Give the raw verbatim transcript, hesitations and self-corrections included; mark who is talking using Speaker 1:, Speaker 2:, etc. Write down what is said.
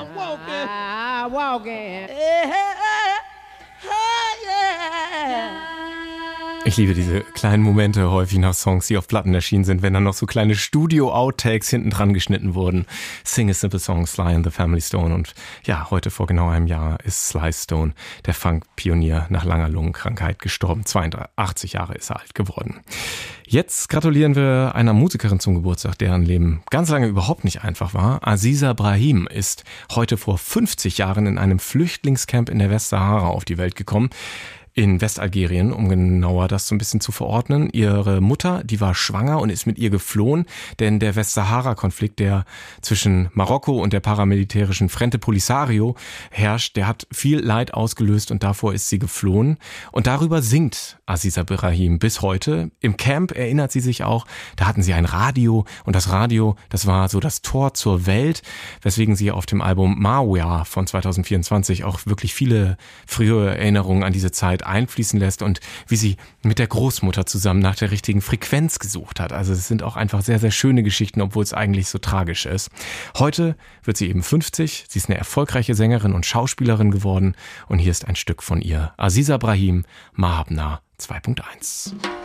Speaker 1: walking.
Speaker 2: Ah, walking.
Speaker 1: Yeah, yeah.
Speaker 3: Ich liebe diese kleinen Momente häufig nach Songs, die auf Platten erschienen sind, wenn dann noch so kleine Studio-Outtakes hinten dran geschnitten wurden. Sing a Simple Song, Sly and the Family Stone. Und ja, heute vor genau einem Jahr ist Sly Stone, der Funk-Pionier, nach langer Lungenkrankheit gestorben. zweiundachtzig Jahre ist er alt geworden. Jetzt gratulieren wir einer Musikerin zum Geburtstag, deren Leben ganz lange überhaupt nicht einfach war. Aziza Brahim ist heute vor fünfzig Jahren in einem Flüchtlingscamp in der Westsahara auf die Welt gekommen. In Westalgerien, um genauer das so ein bisschen zu verordnen. Ihre Mutter, die war schwanger und ist mit ihr geflohen, denn der Westsahara-Konflikt, der zwischen Marokko und der paramilitärischen Frente Polisario herrscht, der hat viel Leid ausgelöst und davor ist sie geflohen. Und darüber singt Aziza Brahim bis heute. Im Camp erinnert sie sich auch, da hatten sie ein Radio und das Radio, das war so das Tor zur Welt, weswegen sie auf dem Album Marwa von zwanzig vierundzwanzig auch wirklich viele frühe Erinnerungen an diese Zeit einfließen lässt und wie sie mit der Großmutter zusammen nach der richtigen Frequenz gesucht hat. Also es sind auch einfach sehr, sehr schöne Geschichten, obwohl es eigentlich so tragisch ist. Heute wird sie eben fünfzig, sie ist eine erfolgreiche Sängerin und Schauspielerin geworden und hier ist ein Stück von ihr. Aziza Brahim, Mahabna zwei Punkt eins.